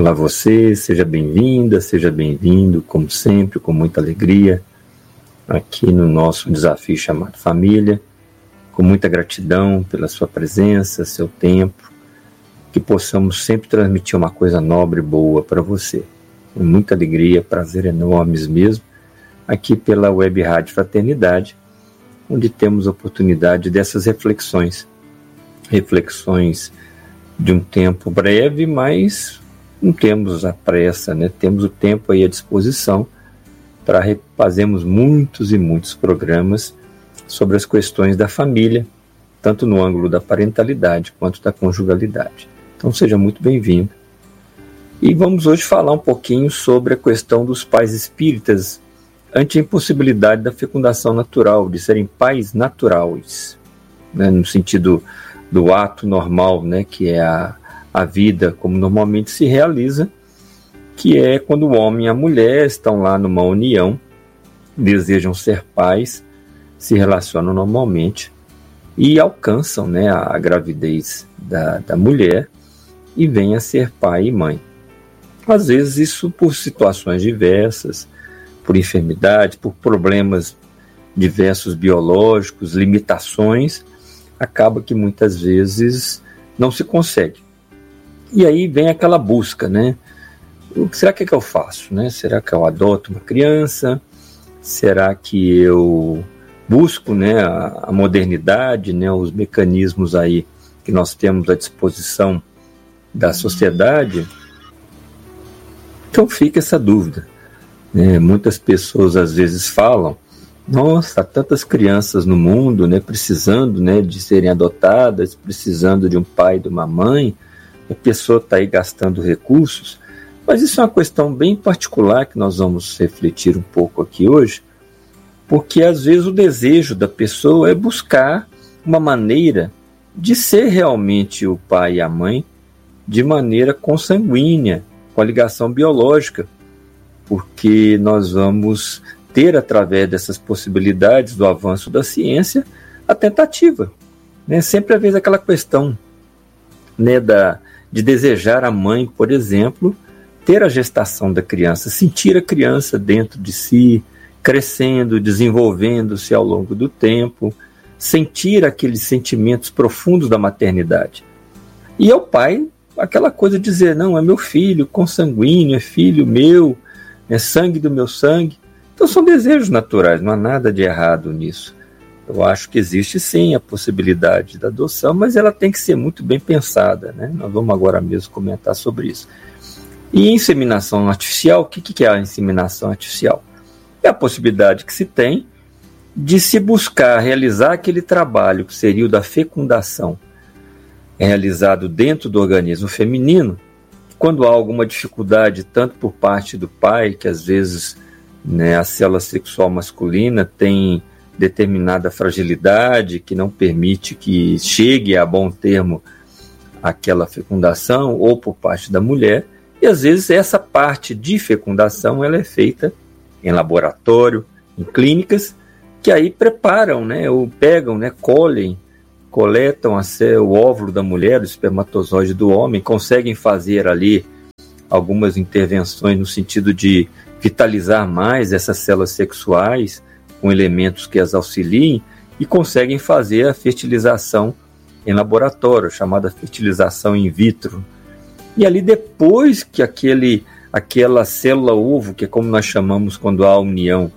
Olá você, seja bem-vinda, seja bem-vindo, como sempre, com muita alegria, aqui no nosso desafio chamado Família, com muita gratidão pela sua presença, seu tempo, que possamos sempre transmitir uma coisa nobre e boa para você. Com muita alegria, prazer enormes mesmo, aqui pela Web Rádio Fraternidade, onde temos a oportunidade dessas reflexões de um tempo breve, mas não temos a pressa, né? Temos o tempo aí à disposição para fazermos muitos e muitos programas sobre as questões da família, tanto no ângulo da parentalidade quanto da conjugalidade. Então seja muito bem-vindo. E vamos hoje falar um pouquinho sobre a questão dos pais espíritas ante a impossibilidade da fecundação natural, de serem pais naturais, né? No sentido do ato normal, né? Que é a vida como normalmente se realiza, que é quando o homem e a mulher estão lá numa união, desejam ser pais, se relacionam normalmente e alcançam, né, a gravidez da mulher e vêm a ser pai e mãe. Às vezes isso por situações diversas, por enfermidade, por problemas diversos biológicos, limitações, acaba que muitas vezes não se consegue. E aí vem aquela busca, né? Será que eu faço, né? Será que eu adoto uma criança? Será que eu busco, né, a modernidade, né, os mecanismos aí que nós temos à disposição da sociedade? Então fica essa dúvida, né? Muitas pessoas às vezes falam: nossa, há tantas crianças no mundo, né, precisando, né, de serem adotadas, precisando de um pai e de uma mãe. A pessoa está aí gastando recursos, mas isso é uma questão bem particular que nós vamos refletir um pouco aqui hoje, porque às vezes o desejo da pessoa é buscar uma maneira de ser realmente o pai e a mãe de maneira consanguínea, com a ligação biológica, porque nós vamos ter, através dessas possibilidades do avanço da ciência, a tentativa, né? Sempre às vezes aquela questão, né, de desejar a mãe, por exemplo, ter a gestação da criança, sentir a criança dentro de si, crescendo, desenvolvendo-se ao longo do tempo, sentir aqueles sentimentos profundos da maternidade. E ao pai, aquela coisa de dizer: não, é meu filho, consanguíneo, é filho meu, é sangue do meu sangue. Então são desejos naturais, não há nada de errado nisso. Eu acho que existe sim a possibilidade da adoção, mas ela tem que ser muito bem pensada, né? Nós vamos agora mesmo comentar sobre isso. E inseminação artificial, o que é a inseminação artificial? É a possibilidade que se tem de se buscar realizar aquele trabalho que seria o da fecundação, realizado dentro do organismo feminino, quando há alguma dificuldade, tanto por parte do pai, que às vezes, né, a célula sexual masculina tem determinada fragilidade que não permite que chegue a bom termo aquela fecundação, ou por parte da mulher, e às vezes essa parte de fecundação ela é feita em laboratório, em clínicas, que aí preparam, né, ou pegam, né, coletam o óvulo da mulher, o espermatozoide do homem, conseguem fazer ali algumas intervenções no sentido de vitalizar mais essas células sexuais, com elementos que as auxiliem, e conseguem fazer a fertilização em laboratório, chamada fertilização in vitro. E ali depois que aquela célula ovo, que é como nós chamamos quando há a união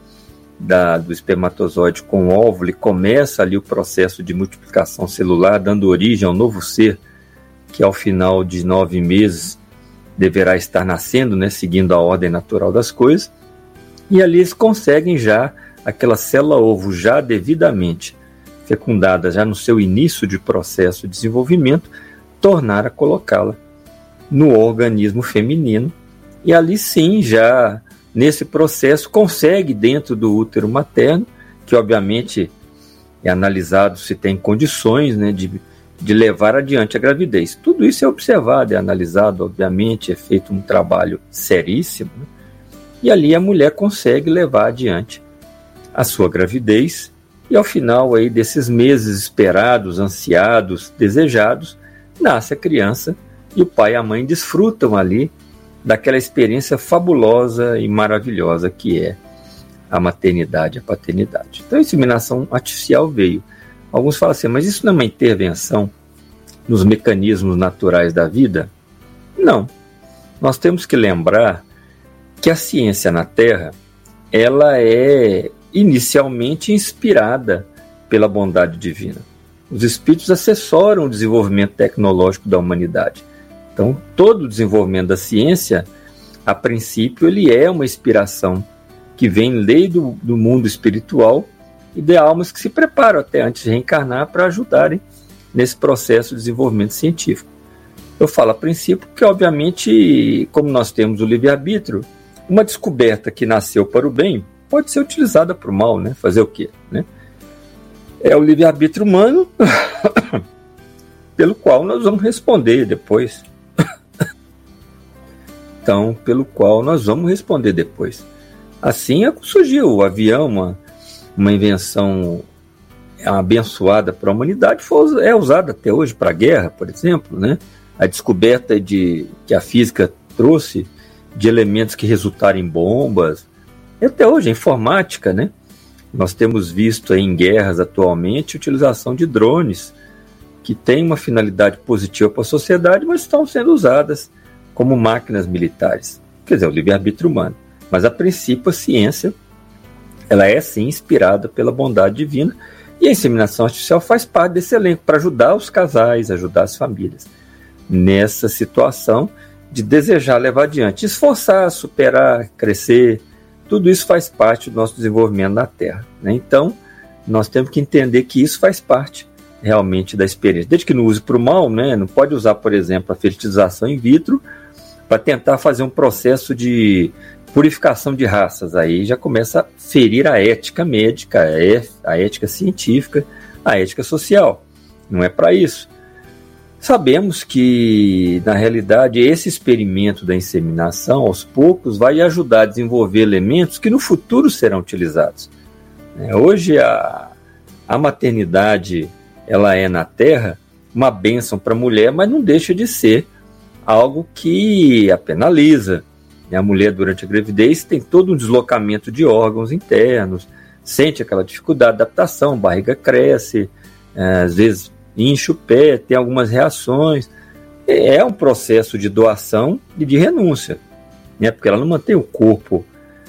do espermatozoide com o óvulo, e começa ali o processo de multiplicação celular, dando origem ao novo ser, que ao final de 9 meses deverá estar nascendo, né, seguindo a ordem natural das coisas, e ali eles conseguem já aquela célula ovo já devidamente fecundada, já no seu início de processo de desenvolvimento, tornar a colocá-la no organismo feminino, e ali sim, já nesse processo, consegue dentro do útero materno, que obviamente é analisado se tem condições, né, de levar adiante a gravidez. Tudo isso é observado, é analisado, obviamente, é feito um trabalho seríssimo, né? E ali a mulher consegue levar adiante a sua gravidez, e ao final aí desses meses esperados, ansiados, desejados, nasce a criança, e o pai e a mãe desfrutam ali daquela experiência fabulosa e maravilhosa que é a maternidade, a paternidade. Então a inseminação artificial veio. Alguns falam assim, mas isso não é uma intervenção nos mecanismos naturais da vida? Não. Nós temos que lembrar que a ciência na Terra, ela é inicialmente inspirada pela bondade divina. Os espíritos assessoram o desenvolvimento tecnológico da humanidade. Então, todo o desenvolvimento da ciência, a princípio, ele é uma inspiração que vem lei do mundo espiritual e de almas que se preparam até antes de reencarnar para ajudarem nesse processo de desenvolvimento científico. Eu falo a princípio porque, obviamente, como nós temos o livre-arbítrio, uma descoberta que nasceu para o bem pode ser utilizada para o mal, né? Fazer o quê? Né? É o livre-arbítrio humano pelo qual nós vamos responder depois. Então, pelo qual nós vamos responder depois. Assim surgiu o avião, uma invenção abençoada para a humanidade, é usada até hoje para a guerra, por exemplo, né? A descoberta que a física trouxe de elementos que resultaram em bombas, e até hoje a informática, né? Nós temos visto aí em guerras atualmente a utilização de drones que têm uma finalidade positiva para a sociedade, mas estão sendo usadas como máquinas militares. Quer dizer, o livre-arbítrio humano. Mas, a princípio, a ciência ela é, sim, inspirada pela bondade divina, e a inseminação artificial faz parte desse elenco para ajudar os casais, ajudar as famílias nessa situação de desejar levar adiante, esforçar, superar, crescer. Tudo isso faz parte do nosso desenvolvimento na Terra, né? Então, nós temos que entender que isso faz parte realmente da experiência. Desde que não use para o mal, né? Não pode usar, por exemplo, a fertilização in vitro para tentar fazer um processo de purificação de raças. Aí já começa a ferir a ética médica, a ética científica, a ética social. Não é para isso. Sabemos que, na realidade, esse experimento da inseminação, aos poucos, vai ajudar a desenvolver elementos que no futuro serão utilizados. Hoje, a maternidade ela é, na Terra, uma bênção para a mulher, mas não deixa de ser algo que a penaliza. A mulher, durante a gravidez, tem todo um deslocamento de órgãos internos, sente aquela dificuldade de adaptação, a barriga cresce, às vezes incha o pé, tem algumas reações. É um processo de doação e de renúncia, né? Porque ela não mantém o corpo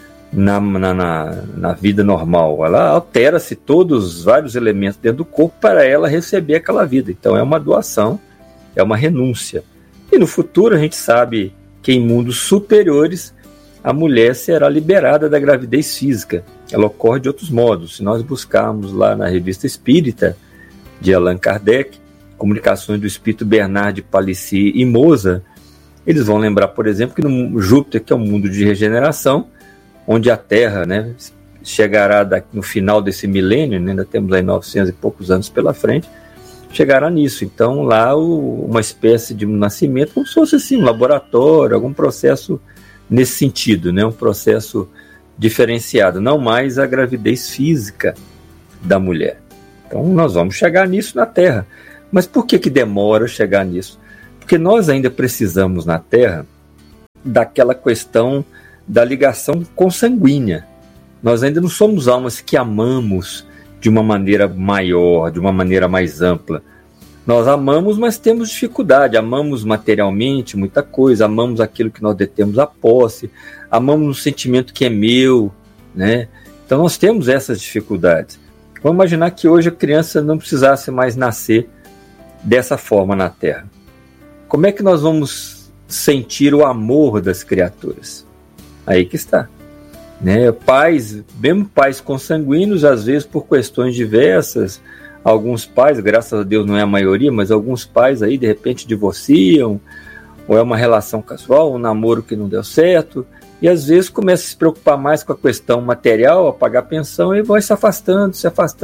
na vida normal. Ela altera-se todos vários elementos dentro do corpo para ela receber aquela vida. Então é uma doação, é uma renúncia. E no futuro a gente sabe que em mundos superiores a mulher será liberada da gravidez física. Ela ocorre de outros modos. Se nós buscarmos lá na Revista Espírita de Allan Kardec, Comunicações do Espírito Bernard de Palissy e Moza, eles vão lembrar, por exemplo, que no Júpiter, que é um mundo de regeneração, onde a Terra, né, chegará no final desse milênio, né, ainda temos aí 900 e poucos anos pela frente, chegará nisso. Então lá uma espécie de nascimento, como se fosse assim, um laboratório, algum processo nesse sentido, né, um processo diferenciado, não mais a gravidez física da mulher. Então nós vamos chegar nisso na Terra. Mas por que demora chegar nisso? Porque nós ainda precisamos na Terra daquela questão da ligação consanguínea. Nós ainda não somos almas que amamos de uma maneira maior, de uma maneira mais ampla. Nós amamos, mas temos dificuldade. Amamos materialmente muita coisa, amamos aquilo que nós detemos a posse, amamos um sentimento que é meu, né? Então nós temos essas dificuldades. Vamos imaginar que hoje a criança não precisasse mais nascer dessa forma na Terra. Como é que nós vamos sentir o amor das criaturas? Aí que está. Né? Pais, mesmo pais consanguíneos, às vezes por questões diversas, alguns pais, graças a Deus não é a maioria, mas alguns pais aí de repente divorciam, ou é uma relação casual, um namoro que não deu certo, e às vezes começa a se preocupar mais com a questão material, a pagar pensão, e vai se afastando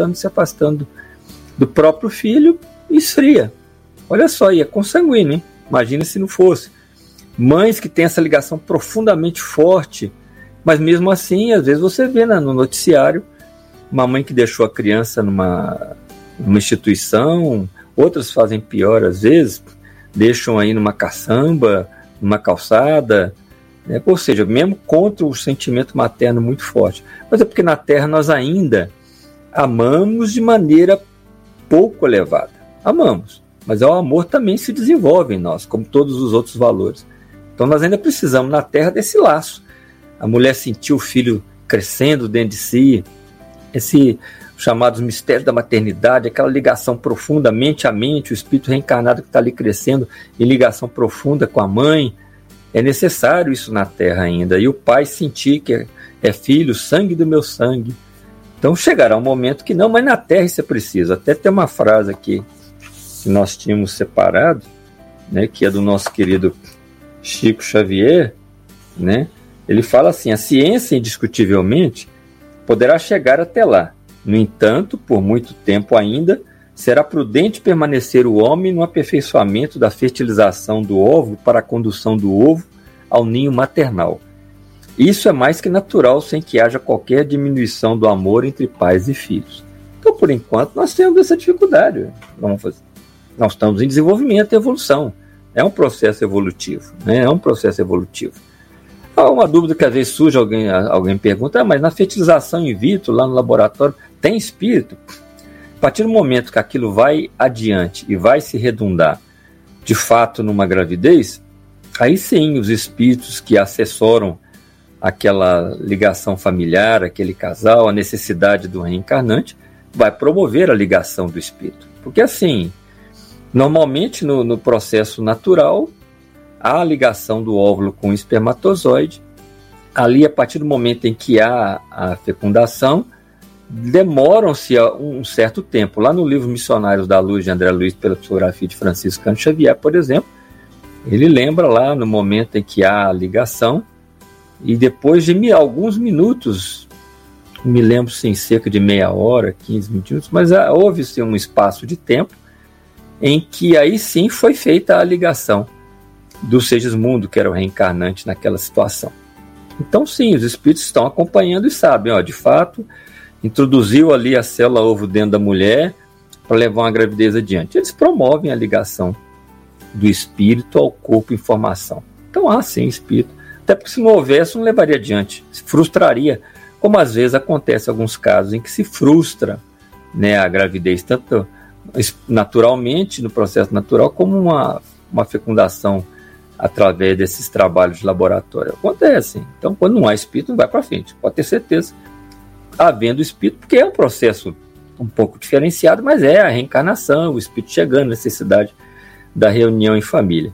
do próprio filho e esfria. Olha só, e é consanguíneo, hein? Imagina se não fosse. Mães que têm essa ligação profundamente forte, mas mesmo assim, às vezes você vê no noticiário uma mãe que deixou a criança numa instituição, outras fazem pior às vezes, deixam aí numa caçamba, numa calçada, né? Ou seja, mesmo contra o sentimento materno muito forte. Mas é porque na Terra nós ainda amamos de maneira pouco elevada. Amamos, mas o amor também se desenvolve em nós, como todos os outros valores. Então nós ainda precisamos na Terra desse laço. A mulher sentiu o filho crescendo dentro de si, esse chamados mistérios da maternidade, aquela ligação profunda, mente a mente, o espírito reencarnado que está ali crescendo em ligação profunda com a mãe. É necessário isso na Terra ainda. E o pai sentir que é filho, sangue do meu sangue. Então chegará um momento que não, mas na Terra isso é preciso. Até tem uma frase aqui que nós tínhamos separado, né, que é do nosso querido Chico Xavier, né? Ele fala assim: a ciência indiscutivelmente poderá chegar até lá. No entanto, por muito tempo ainda, será prudente permanecer o homem no aperfeiçoamento da fertilização do óvulo para a condução do ovo ao ninho maternal. Isso é mais que natural, sem que haja qualquer diminuição do amor entre pais e filhos. Então, por enquanto, nós temos essa dificuldade. Nós estamos em desenvolvimento e evolução. É um processo evolutivo, né? É um processo evolutivo. Há uma dúvida que às vezes surge, alguém pergunta: mas na fertilização in vitro, lá no laboratório, tem espírito? A partir do momento que aquilo vai adiante e vai se redundar de fato numa gravidez, aí sim os espíritos que assessoram aquela ligação familiar, aquele casal, a necessidade do reencarnante, vai promover a ligação do espírito. Porque assim, normalmente no processo natural, há a ligação do óvulo com o espermatozoide. Ali, a partir do momento em que há a fecundação, demoram-se um certo tempo. Lá no livro Missionários da Luz, de André Luiz, pela psicografia de Francisco Cândido Xavier, por exemplo, ele lembra lá no momento em que há a ligação, e depois de alguns minutos, me lembro sim, cerca de meia hora, 15 minutos, mas houve-se um espaço de tempo em que aí sim foi feita a ligação do Segismundo, que era o reencarnante naquela situação. Então sim, os espíritos estão acompanhando e sabem, de fato, introduziu ali a célula ovo dentro da mulher para levar uma gravidez adiante. Eles promovem a ligação do espírito ao corpo em formação. Então há sim espírito. Até porque se não houvesse, não levaria adiante. Se frustraria, como às vezes acontece em alguns casos em que se frustra, né, a gravidez, tanto naturalmente, no processo natural, como uma fecundação através desses trabalhos de laboratório. Acontece. Então, quando não há espírito, não vai para frente. Pode ter certeza. Havendo espírito, porque é um processo um pouco diferenciado, mas é a reencarnação, o espírito chegando, a necessidade da reunião em família.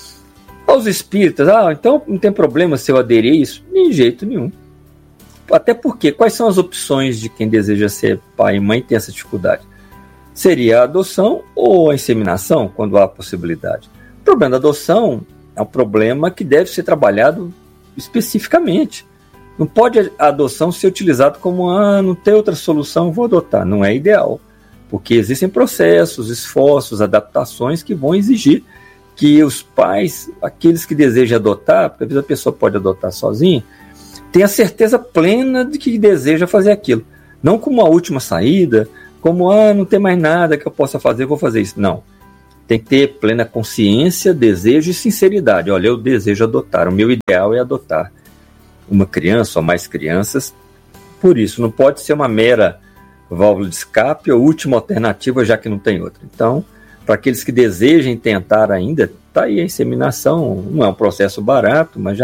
Aos espíritas, então não tem problema se eu aderir a isso? De jeito nenhum. Até porque, quais são as opções de quem deseja ser pai e mãe e tem essa dificuldade? Seria a adoção ou a inseminação, quando há a possibilidade. O problema da adoção é um problema que deve ser trabalhado especificamente. Não pode a adoção ser utilizada como, não tem outra solução, vou adotar. Não é ideal, porque existem processos, esforços, adaptações que vão exigir que os pais, aqueles que desejam adotar, porque às vezes a pessoa pode adotar sozinha, tenha certeza plena de que deseja fazer aquilo. Não como uma última saída, como, não tem mais nada que eu possa fazer, vou fazer isso. Não. Tem que ter plena consciência, desejo e sinceridade. Olha, eu desejo adotar, o meu ideal é adotar uma criança ou mais crianças. Por isso, não pode ser uma mera válvula de escape ou última alternativa, já que não tem outra. Então, para aqueles que desejem tentar ainda, está aí a inseminação. Não é um processo barato, mas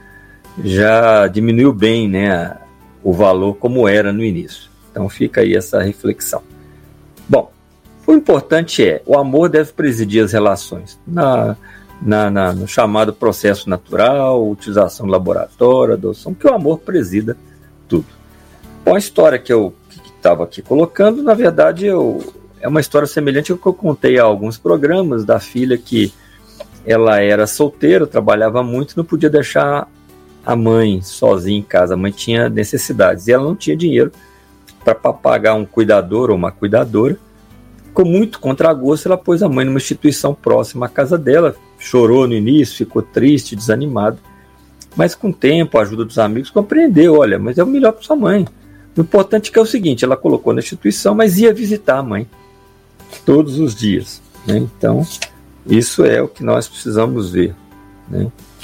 já diminuiu bem, né, o valor como era no início. Então fica aí essa reflexão. Bom, o importante o amor deve presidir as relações. No chamado processo natural, utilização do laboratório, adoção, que o amor presida tudo. Bom, a história que eu estava aqui colocando, na verdade, é uma história semelhante ao que eu contei há alguns programas, da filha que ela era solteira, trabalhava muito, não podia deixar a mãe sozinha em casa. A mãe tinha necessidades e ela não tinha dinheiro para pagar um cuidador ou uma cuidadora. Com muito contragosto, ela pôs a mãe numa instituição próxima à casa dela, chorou no início, ficou triste, desanimado, mas com o tempo, a ajuda dos amigos, compreendeu, olha, mas é o melhor para sua mãe. O importante é o seguinte, ela colocou na instituição, mas ia visitar a mãe todos os dias, né? Então, isso é o que nós precisamos ver, né?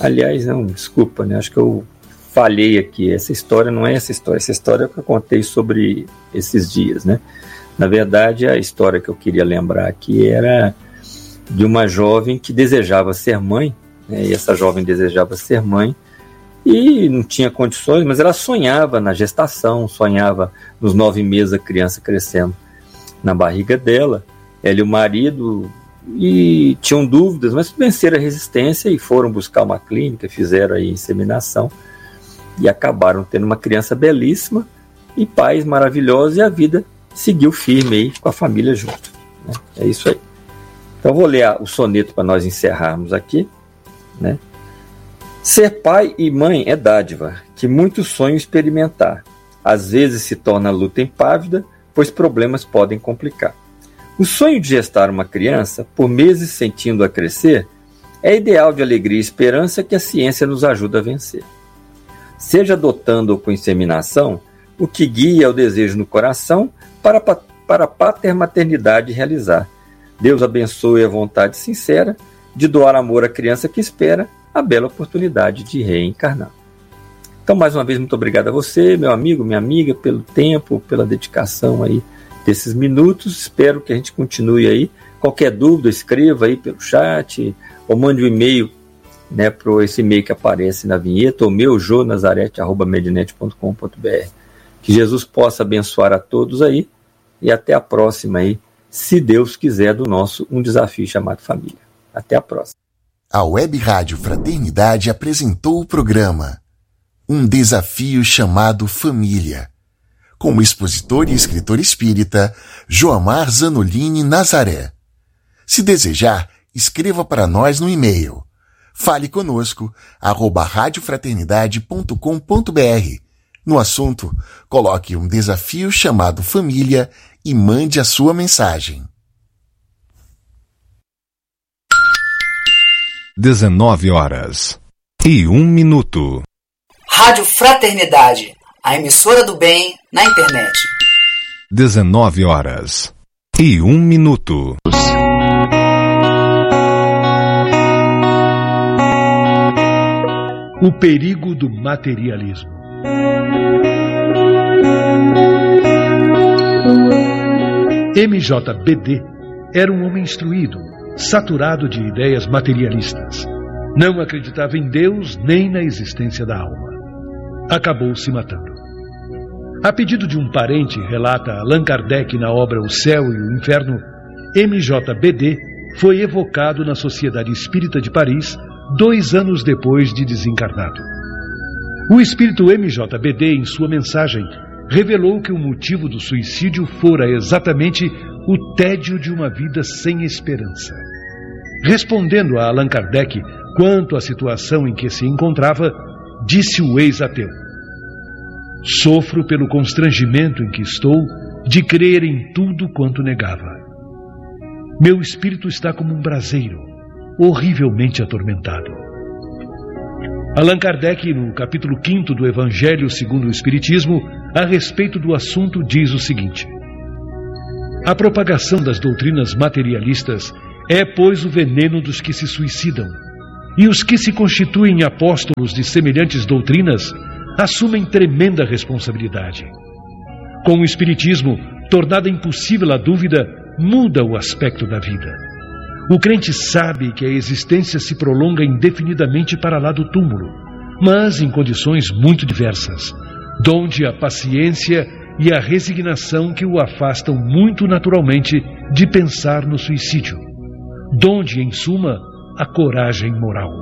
Aliás, não, desculpa, né? Acho que eu falhei aqui. Essa história não é essa história. Essa história é que eu contei sobre esses dias, né? Na verdade, a história que eu queria lembrar aqui era de uma jovem que desejava ser mãe, né? E essa jovem desejava ser mãe e não tinha condições, mas ela sonhava na gestação, sonhava nos 9 meses a criança crescendo na barriga dela. Ela e o marido e tinham dúvidas, mas venceram a resistência e foram buscar uma clínica, fizeram aí inseminação e acabaram tendo uma criança belíssima e pais maravilhosos, e a vida seguiu firme aí com a família junto, né? É isso aí. Então vou ler o soneto para nós encerrarmos aqui, né? Ser pai e mãe é dádiva, que muitos sonham experimentar. Às vezes se torna a luta impávida, pois problemas podem complicar. O sonho de gestar uma criança, por meses sentindo-a crescer, é ideal de alegria e esperança que a ciência nos ajuda a vencer. Seja adotando ou com inseminação, o que guia é o desejo no coração para a patermaternidade realizar. Deus abençoe a vontade sincera de doar amor à criança que espera a bela oportunidade de reencarnar. Então, mais uma vez, muito obrigado a você, meu amigo, minha amiga, pelo tempo, pela dedicação aí desses minutos. Espero que a gente continue aí. Qualquer dúvida, escreva aí pelo chat ou mande um e-mail, né, para esse e-mail que aparece na vinheta, ou meu, jonazarete@medinet.com.br. Que Jesus possa abençoar a todos aí e até a próxima aí, se Deus quiser, do nosso Um Desafio Chamado Família. Até a próxima. A Web Rádio Fraternidade apresentou o programa Um Desafio Chamado Família, com o expositor e escritor espírita Joamar Zanolini Nazaré. Se desejar, escreva para nós no e-mail. Fale conosco, @radiofraternidade.com.br. No assunto, coloque um desafio chamado família e mande a sua mensagem. 19h01. Rádio Fraternidade, a emissora do bem na internet. 19h01. O perigo do materialismo. MJBD era um homem instruído, saturado de ideias materialistas. Não acreditava em Deus nem na existência da alma. Acabou se matando. A pedido de um parente, relata Allan Kardec na obra O Céu e o Inferno, MJBD foi evocado na Sociedade Espírita de Paris 2 anos depois de desencarnado. O espírito MJBD, em sua mensagem, revelou que o motivo do suicídio fora exatamente o tédio de uma vida sem esperança. Respondendo a Allan Kardec quanto à situação em que se encontrava, disse o ex-ateu: "Sofro pelo constrangimento em que estou de crer em tudo quanto negava. Meu espírito está como um braseiro, horrivelmente atormentado." Allan Kardec, no capítulo 5 do Evangelho segundo o Espiritismo, a respeito do assunto, diz o seguinte: "A propagação das doutrinas materialistas é, pois, o veneno dos que se suicidam, e os que se constituem apóstolos de semelhantes doutrinas assumem tremenda responsabilidade. Com o Espiritismo, tornada impossível a dúvida, muda o aspecto da vida. O crente sabe que a existência se prolonga indefinidamente para lá do túmulo, mas em condições muito diversas, donde a paciência e a resignação que o afastam muito naturalmente de pensar no suicídio, donde, em suma, a coragem moral.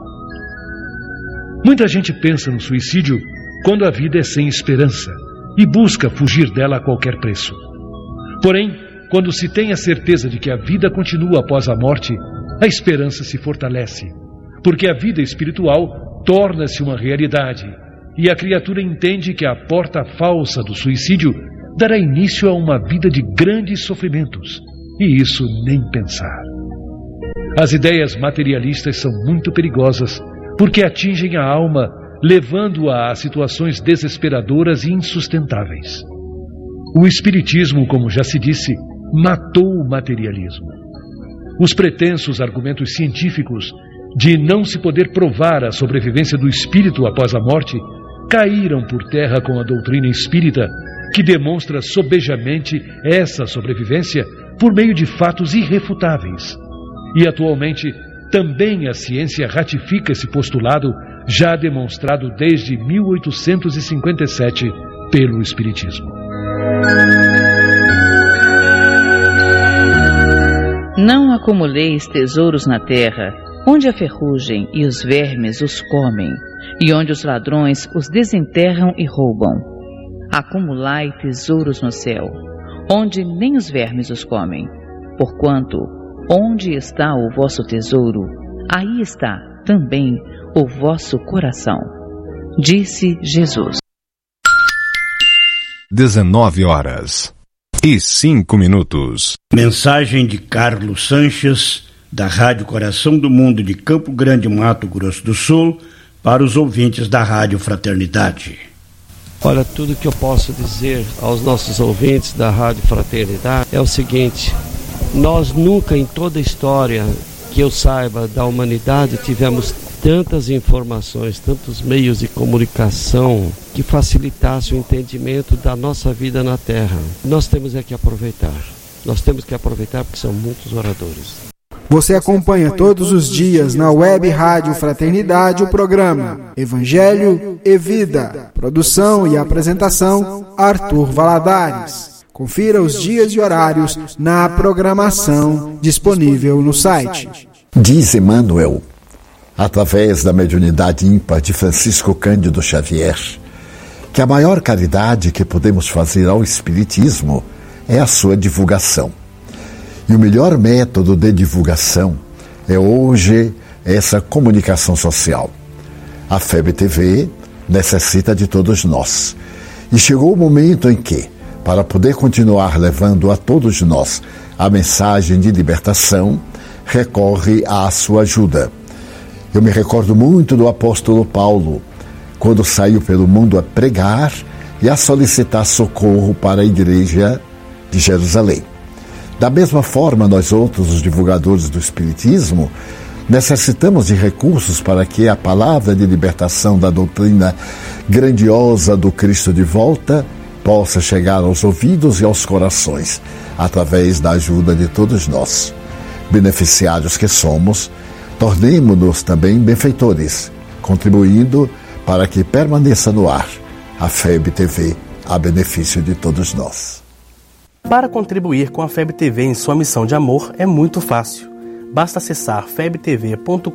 Muita gente pensa no suicídio quando a vida é sem esperança e busca fugir dela a qualquer preço. Porém, quando se tem a certeza de que a vida continua após a morte, a esperança se fortalece, porque a vida espiritual torna-se uma realidade e a criatura entende que a porta falsa do suicídio dará início a uma vida de grandes sofrimentos, e isso nem pensar. As ideias materialistas são muito perigosas porque atingem a alma, levando-a a situações desesperadoras e insustentáveis. O Espiritismo, como já se disse, matou o materialismo. Os pretensos argumentos científicos de não se poder provar a sobrevivência do espírito após a morte, caíram por terra com a doutrina espírita, que demonstra sobejamente essa sobrevivência por meio de fatos irrefutáveis. E atualmente, também a ciência ratifica esse postulado, já demonstrado desde 1857 pelo Espiritismo. Não acumuleis tesouros na terra, onde a ferrugem e os vermes os comem, e onde os ladrões os desenterram e roubam. Acumulai tesouros no céu, onde nem os vermes os comem, porquanto, onde está o vosso tesouro, aí está também o vosso coração. Disse Jesus. 19h05. Mensagem de Carlos Sanches, da Rádio Coração do Mundo de Campo Grande, Mato Grosso do Sul, para os ouvintes da Rádio Fraternidade. Olha, tudo que eu posso dizer aos nossos ouvintes da Rádio Fraternidade é o seguinte: nós nunca em toda a história que eu saiba da humanidade tivemos tantas informações, tantos meios de comunicação que facilitassem o entendimento da nossa vida na Terra. Nós temos que aproveitar. Nós temos que aproveitar porque são muitos oradores. Você acompanha todos os dias na Web Rádio Fraternidade o programa Evangelho e Vida. Produção e apresentação, Arthur Valadares. Confira os dias e horários na programação disponível no site. Diz Emmanuel, através da mediunidade ímpar de Francisco Cândido Xavier, que a maior caridade que podemos fazer ao Espiritismo é a sua divulgação. E o melhor método de divulgação é hoje essa comunicação social. A FEB TV necessita de todos nós. E chegou o momento em que, para poder continuar levando a todos nós a mensagem de libertação, recorre à sua ajuda. Eu me recordo muito do apóstolo Paulo, quando saiu pelo mundo a pregar e a solicitar socorro para a igreja de Jerusalém. Da mesma forma, nós outros, os divulgadores do Espiritismo, necessitamos de recursos para que a palavra de libertação da doutrina grandiosa do Cristo de volta possa chegar aos ouvidos e aos corações, através da ajuda de todos nós. Beneficiários que somos, tornemo-nos também benfeitores, contribuindo para que permaneça no ar a FEB TV, a benefício de todos nós. Para contribuir com a FEB TV em sua missão de amor é muito fácil. Basta acessar febtv.com.br,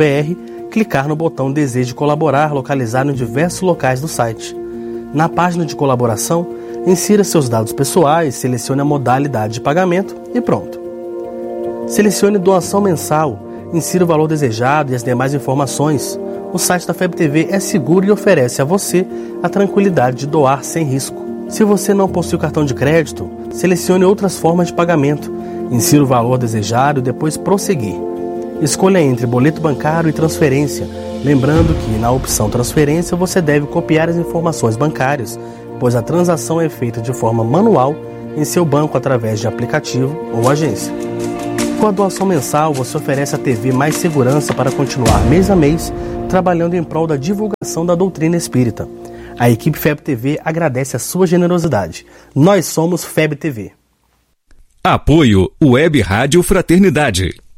clicar no botão Deseje Colaborar, localizado em diversos locais do site. Na página de colaboração, insira seus dados pessoais, selecione a modalidade de pagamento e pronto. Selecione doação mensal, insira o valor desejado e as demais informações. O site da FEB TV é seguro e oferece a você a tranquilidade de doar sem risco. Se você não possui cartão de crédito, selecione outras formas de pagamento, insira o valor desejado e depois prosseguir. Escolha entre boleto bancário e transferência, lembrando que na opção transferência você deve copiar as informações bancárias, pois a transação é feita de forma manual em seu banco através de aplicativo ou agência. Com a doação mensal, você oferece à TV mais segurança para continuar mês a mês trabalhando em prol da divulgação da doutrina espírita. A equipe FEB TV agradece a sua generosidade. Nós somos FEB TV. Apoio Web Rádio Fraternidade.